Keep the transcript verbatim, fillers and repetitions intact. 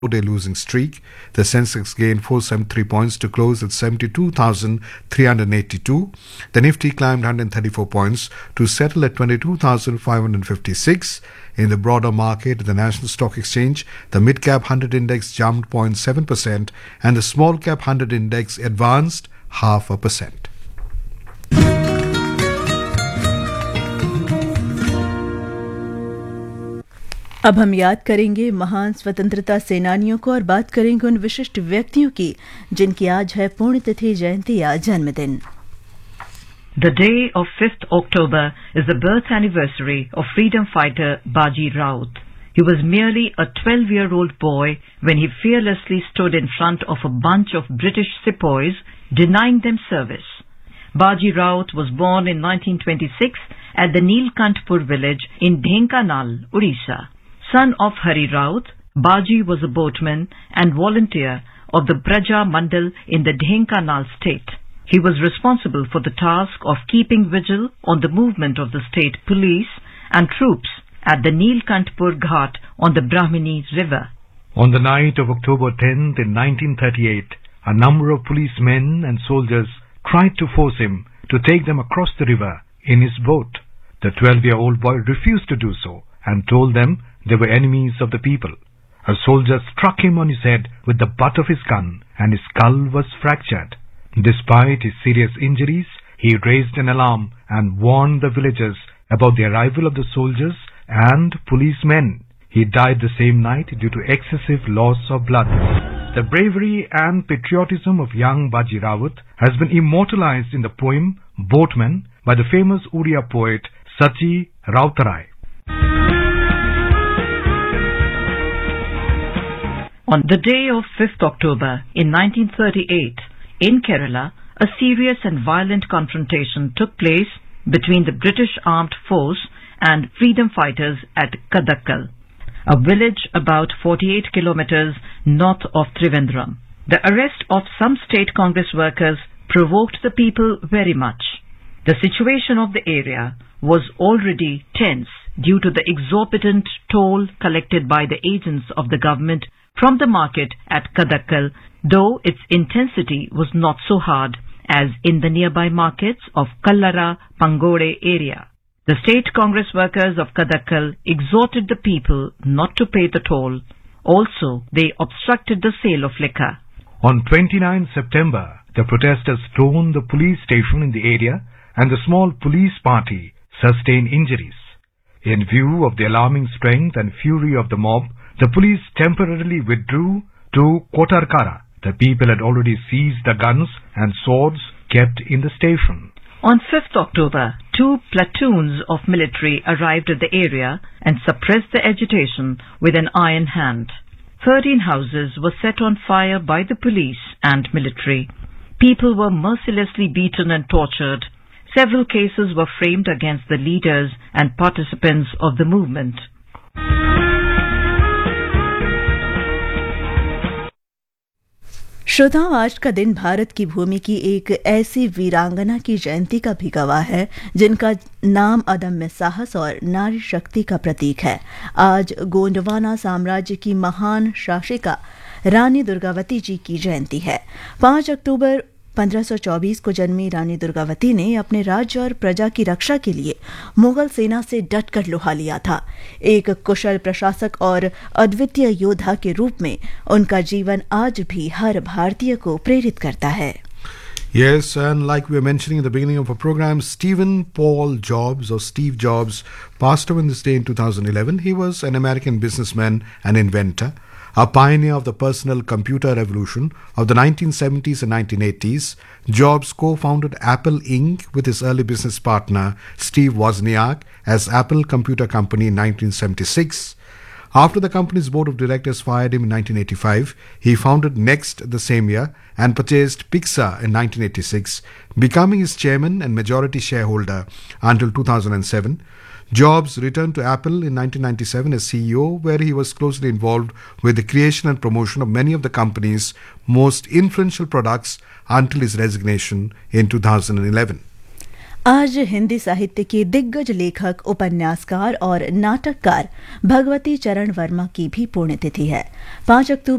four-day losing streak. The Sensex gained four hundred seventy-three points to close at seventy-two thousand three hundred eighty-two. The Nifty climbed one hundred thirty-four points to settle at twenty-two thousand five hundred fifty-six. In the broader market, the National Stock Exchange, the mid-cap one hundred index jumped zero point seven percent and the small-cap one hundred index advanced half a percent. अब हम याद करेंगे महान स्वतंत्रता सेनानियों को और बात करेंगे उन विशिष्ट व्यक्तियों की जिनकी आज है पुण्यतिथि, जयंती या जन्मदिन. The day of fifth October is the birth anniversary of freedom fighter Baji Raut. He was merely a twelve-year-old boy when he fearlessly stood in front of a bunch of British sepoys, denying them service. Baji Raut was born in nineteen twenty-six at the Neelkantpur village in Dhenkanal, Odisha. Son of Hari Raut, Baji was a boatman and volunteer of the Braja Mandal in the Dhenkanal state. He was responsible for the task of keeping vigil on the movement of the state police and troops at the Neelkantpur Ghat on the Brahmini river. On the night of October tenth in nineteen thirty-eight, a number of policemen and soldiers tried to force him to take them across the river in his boat. The twelve-year-old boy refused to do so and told them they were enemies of the people. A soldier struck him on his head with the butt of his gun and his skull was fractured. Despite his serious injuries, he raised an alarm and warned the villagers about the arrival of the soldiers and policemen. He died the same night due to excessive loss of blood. The bravery and patriotism of young Baji Raut has been immortalized in the poem Boatman by the famous Odia poet Sachi Rautarai. On the day of fifth October in nineteen thirty-eight, in Kerala, a serious and violent confrontation took place between the British armed force and freedom fighters at Kadakkal, a village about forty-eight kilometers north of Trivandrum. The arrest of some state Congress workers provoked the people very much. The situation of the area was already tense due to the exorbitant toll collected by the agents of the government from the market at Kadakkal, though its intensity was not so hard as in the nearby markets of Kallara, Pangode area. The state Congress workers of Kadakkal exhorted the people not to pay the toll. Also, they obstructed the sale of liquor. On twenty-ninth September, the protesters stormed the police station in the area and the small police party sustained injuries. In view of the alarming strength and fury of the mob, the police temporarily withdrew to Kotarkara. The people had already seized the guns and swords kept in the station. On fifth October, two platoons of military arrived at the area and suppressed the agitation with an iron hand. Thirteen houses were set on fire by the police and military. People were mercilessly beaten and tortured. Several cases were framed against the leaders and participants of the movement. श्रोताओं, आज का दिन भारत की भूमि की एक ऐसी वीरांगना की जयंती का भी गवाह है जिनका नाम अदम्य साहस और नारी शक्ति का प्रतीक है. आज गोंडवाना साम्राज्य की महान शासिका रानी दुर्गावती जी की जयंती है. पाँच अक्टूबर पंद्रह सौ चौबीस को जन्मी रानी दुर्गावती ने अपने राज्य और प्रजा की रक्षा के लिए मुगल सेना से डटकर लोहा लिया था. एक कुशल प्रशासक और अद्वितीय योद्धा के रूप में उनका जीवन आज भी हर भारतीय को प्रेरित करता है. Yes, and like we were mentioning at the beginning of our program, Stephen Paul Jobs, or Steve Jobs, passed away on this day in two thousand eleven. He was an American businessman and inventor, a pioneer of the personal computer revolution of the nineteen seventies and nineteen eighties. Jobs co-founded Apple Incorporated with his early business partner Steve Wozniak as Apple Computer Company in nineteen seventy-six. After the company's board of directors fired him in nineteen eighty-five, he founded Next the same year and purchased Pixar in nineteen eighty-six, becoming its chairman and majority shareholder until two thousand seven. Jobs returned to Apple in nineteen ninety-seven as C E O, where he was closely involved with the creation and promotion of many of the company's most influential products until his resignation in two thousand eleven. आज हिंदी साहित्य के दिग्गज लेखक, उपन्यासकार और नाटककार भगवती चरण वर्मा की भी पुण्यतिथि है। पाँच अक्टूबर